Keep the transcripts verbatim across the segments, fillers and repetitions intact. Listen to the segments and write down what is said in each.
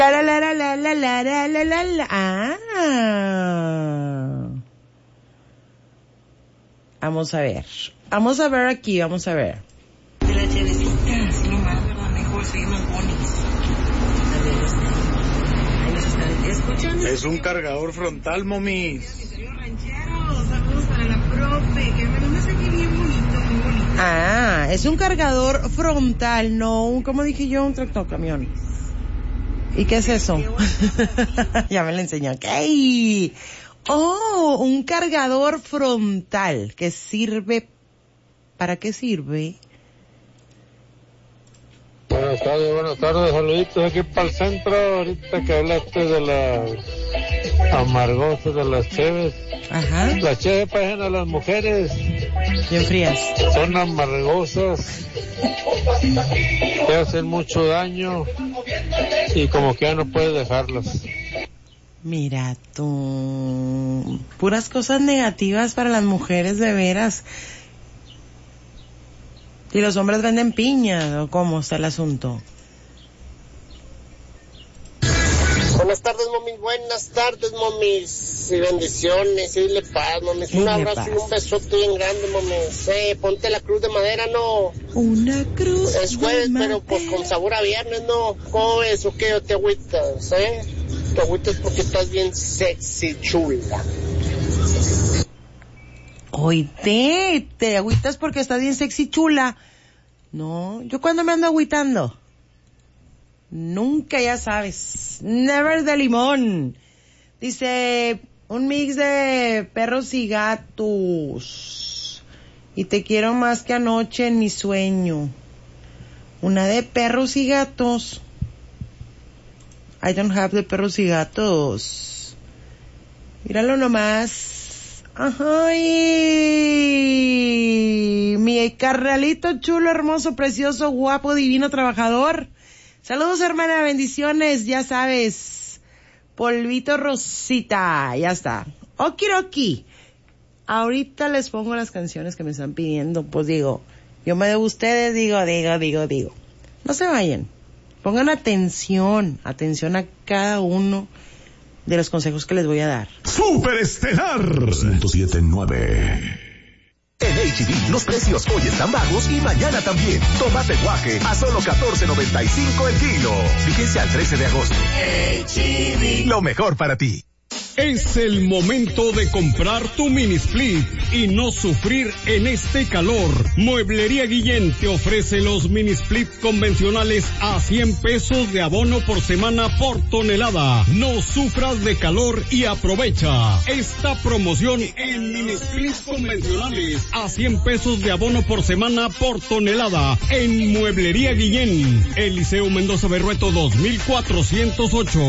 La, la, la, la, la, la, la, la, la, la. Ah. Vamos a ver. Vamos a ver aquí, vamos a ver. De la chevecita, así nomás, ¿verdad? Mejor, soy más bonito. Ahí nos están escuchando. Es un cargador frontal, momis. Saludos para la profe, que me lo hace aquí bien bonito, muy bonito. Ah, es un cargador frontal, no un, como dije yo, un tractocamión. ¿Y qué es eso? Ya me lo enseñó. ¿Qué? Oh, un cargador frontal que sirve. ¿Para qué sirve? Buenas tardes, buenas tardes, saluditos aquí para el centro, ahorita que hablaste de las amargosas, de las cheves. Ajá. Las cheves parecen a las mujeres. Bien frías. Son amargosas, te hacen mucho daño y como que ya no puedes dejarlas. Mira tú, puras cosas negativas para las mujeres, de veras. ¿Y los hombres venden piña o cómo está el asunto? Buenas tardes, momis. Buenas tardes, momis. Y bendiciones. Y dile paz, momis. Un abrazo y un besote bien grande, momis. Eh, ponte la cruz de madera, ¿no? Una cruz. Es jueves, pero pues con sabor a viernes, ¿no? ¿Cómo ves o qué? ¿O te agüitas, eh? Te agüitas porque estás bien sexy, chula. Oíste, te agüitas porque estás bien sexy, chula. No, ¿yo cuándo me ando agüitando? Nunca, ya sabes. Never de limón. Dice, un mix de perros y gatos. Y te quiero más que anoche en mi sueño. Una de perros y gatos. I don't have de perros y gatos. Míralo nomás. Ay, mi carnalito chulo, hermoso, precioso, guapo, divino, trabajador. Saludos, hermana, bendiciones, ya sabes. Polvito Rosita, ya está. Okiroki. Ahorita les pongo las canciones que me están pidiendo, pues digo, yo me debo a ustedes, digo, digo, digo, digo. No se vayan. Pongan atención, atención a cada uno de los consejos que les voy a dar. Superestelar ciento siete punto nueve. En H E B los precios hoy están bajos y mañana también. Tomate guaje a solo catorce noventa y cinco el kilo. Fíjense al trece de agosto. H E B, lo mejor para ti. Es el momento de comprar tu mini split y no sufrir en este calor. Mueblería Guillén te ofrece los mini split convencionales a cien pesos de abono por semana por tonelada. No sufras de calor y aprovecha esta promoción en mini split convencionales a cien pesos de abono por semana por tonelada en Mueblería Guillén. Eliseo Mendoza Berrueto dos mil cuatrocientos ocho.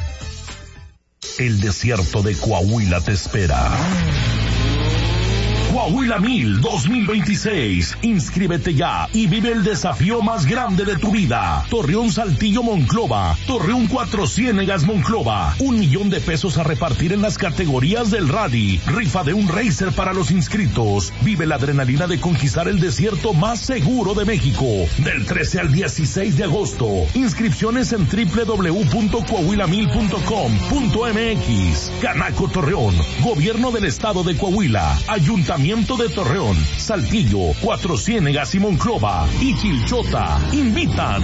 El desierto de Coahuila te espera. Coahuila Mil dos mil veintiséis. Inscríbete ya y vive el desafío más grande de tu vida. Torreón Saltillo Monclova. Torreón Cuatro Ciénegas Monclova. Un millón de pesos a repartir en las categorías del rally. Rifa de un racer para los inscritos. Vive la adrenalina de conquistar el desierto más seguro de México. Del trece al dieciséis de agosto. Inscripciones en doble u doble u doble u punto coahuila mil punto com punto m x. Canaco Torreón. Gobierno del Estado de Coahuila. Ayuntamiento de Torreón, Saltillo, Cuatro Ciénegas y Monclova y Chilchota invitan.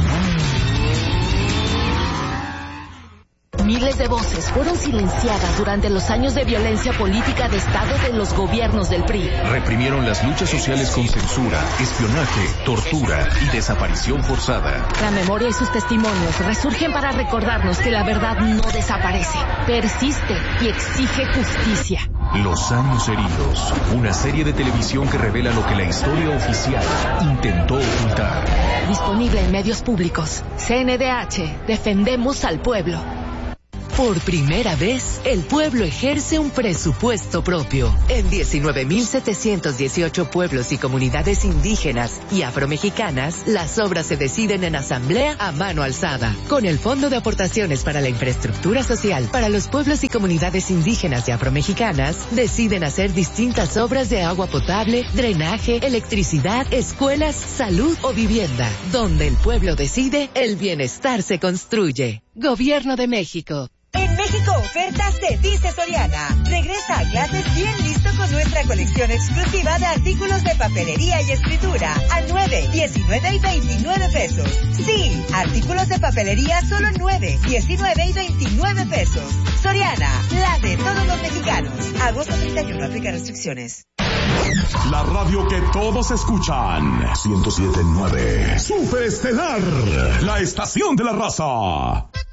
Miles de voces fueron silenciadas durante los años de violencia política de Estado de los gobiernos del P R I. Reprimieron las luchas sociales con censura, espionaje, tortura y desaparición forzada. La memoria y sus testimonios resurgen para recordarnos que la verdad no desaparece, persiste y exige justicia. Los años heridos, una serie de televisión que revela lo que la historia oficial intentó ocultar. Disponible en medios públicos. C N D H, defendemos al pueblo. Por primera vez, el pueblo ejerce un presupuesto propio. En diecinueve mil setecientos dieciocho pueblos y comunidades indígenas y afromexicanas, las obras se deciden en asamblea a mano alzada. Con el Fondo de Aportaciones para la Infraestructura Social para los pueblos y comunidades indígenas y afromexicanas, deciden hacer distintas obras de agua potable, drenaje, electricidad, escuelas, salud o vivienda. Donde el pueblo decide, el bienestar se construye. Gobierno de México. En México Ofertas te dice Soriana. Regresa a clases bien listo con nuestra colección exclusiva de artículos de papelería y escritura a nueve, diecinueve y veintinueve pesos. Sí, artículos de papelería solo nueve, diecinueve y veintinueve pesos. Soriana, la de todos los mexicanos. Agosto treinta y uno, aplica restricciones. La radio que todos escuchan. ciento siete punto nueve. Superestelar, la estación de la raza.